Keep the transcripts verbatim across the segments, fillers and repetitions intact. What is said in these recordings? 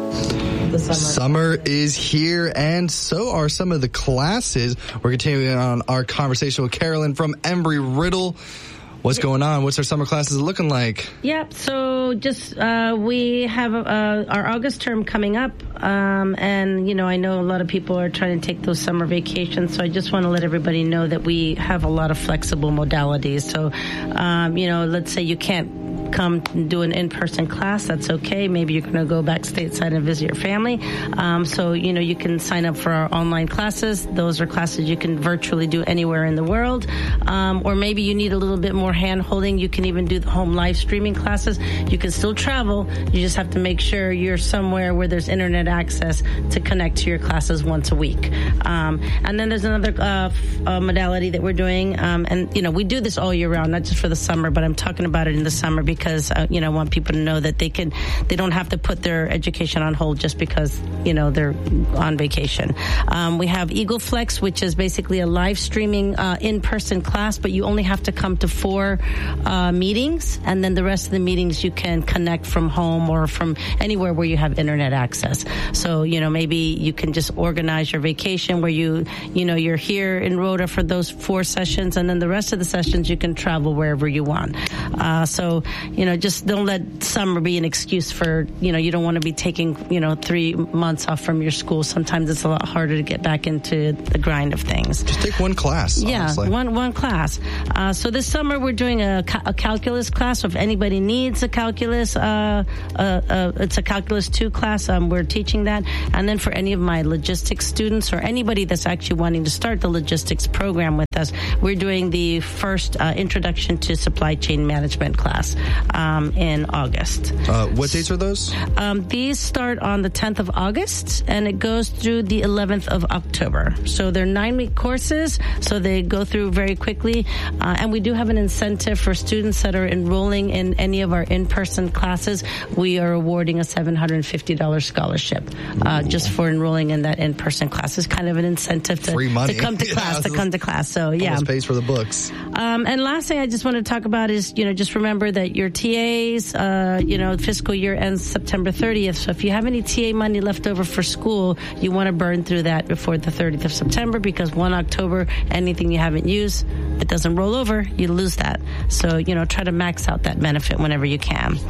The summer. Summer is here, and so are some of the classes. We're continuing on our conversation with Carolyn from Embry-Riddle. What's going on? What's our summer classes looking like? Yep. So just uh, we have uh, our August term coming up, um, and you know I know a lot of people are trying to take those summer vacations. So I just want to let everybody know that we have a lot of flexible modalities. So um, you know, let's say you can't come and do an in-person class, that's okay. Maybe you're going to go back stateside and visit your family. Um, so, you know, you can sign up for our online classes. Those are classes you can virtually do anywhere in the world. Um, or maybe you need a little bit more hand-holding. You can even do the home live streaming classes. You can still travel. You just have to make sure you're somewhere where there's internet access to connect to your classes once a week. Um, and then there's another uh, f- uh, modality that we're doing. Um, and, you know, we do this all year round, not just for the summer, but I'm talking about it in the summer because Because uh, you know, I want people to know that they can, they don't have to put their education on hold just because you know they're on vacation. Um, we have Eagle Flex, which is basically a live streaming uh, in-person class, but you only have to come to four uh, meetings, and then the rest of the meetings you can connect from home or from anywhere where you have internet access. So you know, maybe you can just organize your vacation where you, you know, you're here in Rhoda for those four sessions, and then the rest of the sessions you can travel wherever you want. Uh, so. You know, just don't let summer be an excuse for, you know, you don't want to be taking, you know, three months off from your school. Sometimes it's a lot harder to get back into the grind of things. Just take one class, Yeah, honestly. one one class. Uh, so this summer we're doing a, ca- a calculus class. So if anybody needs a calculus, uh, uh, uh, it's a calculus two class. Um, we're teaching that. And then for any of my logistics students or anybody that's actually wanting to start the logistics program with us, we're doing the first uh, introduction to supply chain management class. Um, in August. Uh, what dates are those? Um, these start on the tenth of August, and it goes through the eleventh of October. So they're nine-week courses, so they go through very quickly. Uh, and we do have an incentive for students that are enrolling in any of our in-person classes. We are awarding a seven hundred fifty dollars scholarship uh, just for enrolling in that in-person class. It's kind of an incentive to, Free money. to come to class, Yeah, to come to class. So, yeah. Almost pays for the books. Um, and last thing I just want to talk about is, you know, just remember that your T As, uh, you know, fiscal year ends September thirtieth. So if you have any T A money left over for school, you want to burn through that before the thirtieth of September because first October, anything you haven't used, it doesn't roll over, you lose that. So, you know, try to max out that benefit whenever you can.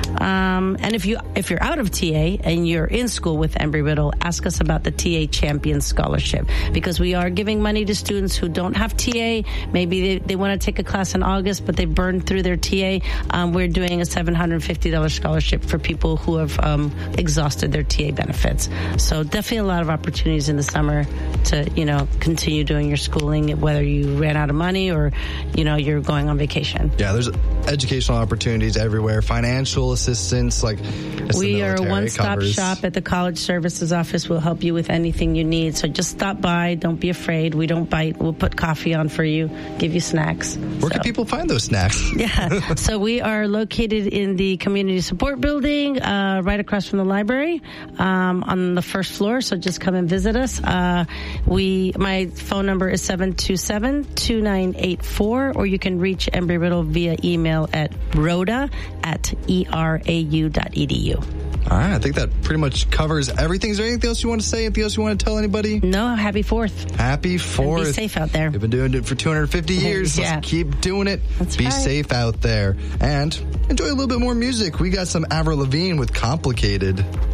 Um, and if, you, if you're out of T A and you're in school with Embry-Riddle, ask us about the T A Champion Scholarship because we are giving money to students who don't have T A. Maybe they, they want to take a class in August, but they burned through their T A. Um, we're doing a seven hundred fifty dollars scholarship for people who have um, exhausted their T A benefits. So definitely a lot of opportunities in the summer to, you know, continue doing your schooling, whether you ran out of money or, you know, you're going on vacation. Yeah, there's educational opportunities everywhere, financial assistance, like we are a one-stop shop at the College Services Office. We'll help you with anything you need. So just stop by. Don't be afraid. We don't bite. We'll put coffee on for you, give you snacks. Where so. can people find those snacks? Yeah. So we are located in the Community Support Building, uh, right across from the library, um, on the first floor. So just come and visit us. Uh, we, my phone number is seven two seven, two nine eight four, or you can reach Embry-Riddle via email at rhoda at e r a u dot e d u. All right, I think that pretty much covers everything. Is there anything else you want to say? Anything else you want to tell anybody? No, happy fourth. Happy fourth. And be safe out there. We've been doing it for two hundred fifty years. Yeah. Let's keep doing it. That's be right. safe out there. And enjoy a little bit more music. We got some Avril Lavigne with Complicated.